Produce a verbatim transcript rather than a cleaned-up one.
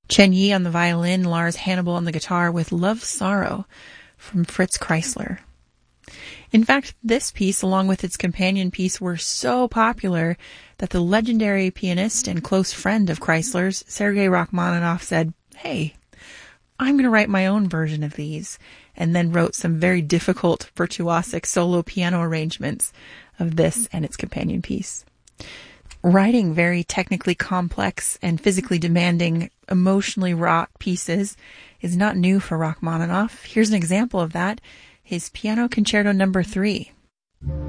Chen Yi on the violin, Lars Hannibal on the guitar with Love Sorrow from Fritz Kreisler. In fact, this piece, along with its companion piece, were so popular that the legendary pianist and close friend of Kreisler's, Sergei Rachmaninoff, said, "Hey, I'm going to write my own version of these," and then wrote some very difficult virtuosic solo piano arrangements of this and its companion piece. Writing very technically complex and physically demanding, emotionally wrought pieces is not new for Rachmaninoff. Here's an example of that, his Piano Concerto Number three.